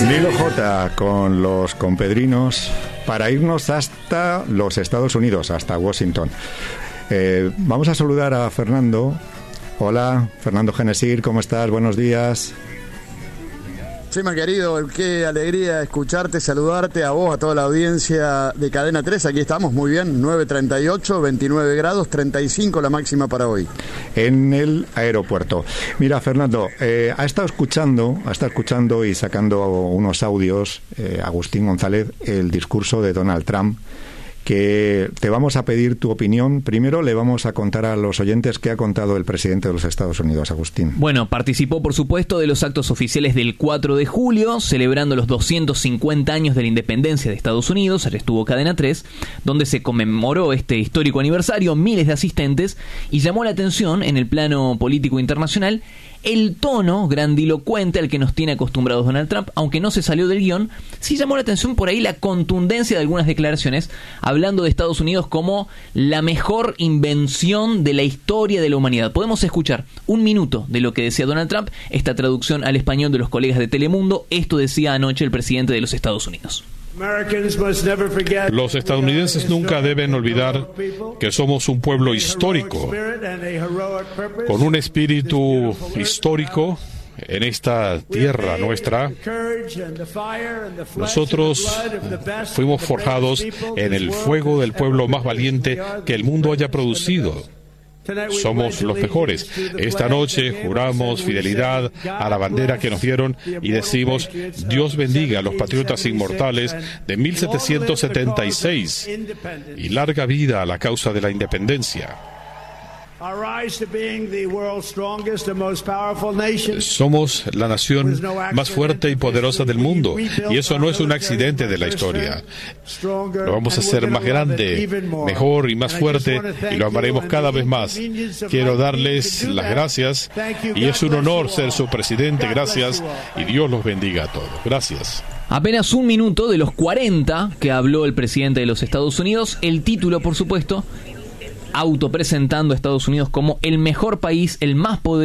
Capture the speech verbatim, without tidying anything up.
Lilo J con los compedrinos para irnos hasta los Estados Unidos, hasta Washington. Eh, vamos a saludar a Fernando. Hola, Fernando Genesir, ¿cómo estás? Buenos días. Chema querido, qué alegría escucharte, saludarte a vos, a toda la audiencia de Cadena tres. Aquí estamos, muy bien, nueve treinta y ocho, veintinueve grados, treinta y cinco la máxima para hoy. En el aeropuerto. Mira, Fernando, eh, ha estado escuchando, ha estado escuchando y sacando unos audios, eh, Agustín González, el discurso de Donald Trump, que te vamos a pedir tu opinión. Primero le vamos a contar a los oyentes qué ha contado el presidente de los Estados Unidos, Agustín. Bueno, participó por supuesto de los actos oficiales del cuatro de julio, celebrando los doscientos cincuenta años de la independencia de Estados Unidos. Ahora estuvo Cadena tres, donde se conmemoró este histórico aniversario, miles de asistentes, y llamó la atención en el plano político internacional el tono grandilocuente al que nos tiene acostumbrados Donald Trump, aunque no se salió del guión. Sí llamó la atención por ahí la contundencia de algunas declaraciones, hablando de Estados Unidos como la mejor invención de la historia de la humanidad. Podemos escuchar un minuto de lo que decía Donald Trump, esta traducción al español de los colegas de Telemundo. Esto decía anoche el presidente de los Estados Unidos. Los estadounidenses nunca deben olvidar que somos un pueblo histórico, con un espíritu histórico en esta tierra nuestra. Nosotros fuimos forjados en el fuego del pueblo más valiente que el mundo haya producido. Somos los mejores. Esta noche juramos fidelidad a la bandera que nos dieron y decimos: Dios bendiga a los patriotas inmortales de mil setecientos setenta y seis y larga vida a la causa de la independencia. Somos la nación más fuerte y poderosa del mundo, y eso no es un accidente de la historia. Lo vamos a hacer más grande, mejor y más fuerte, y lo amaremos cada vez más. Quiero darles las gracias, y es un honor ser su presidente. Gracias, y Dios los bendiga a todos. Gracias. Apenas un minuto de los cuarenta que habló el presidente de los Estados Unidos. El título, por supuesto, autopresentando a Estados Unidos como el mejor país, el más poderoso